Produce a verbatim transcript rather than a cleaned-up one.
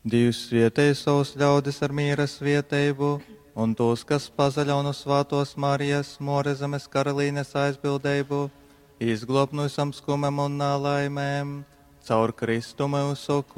Dievs svietēja savus ļaudis ar mīra svietējumu, un tos, kas pazaļa un uz svātos Marijas, Morezemes karalīnes aizbildējumu, izglob no visam skumam un nālaimēm, caur Kristu mūsu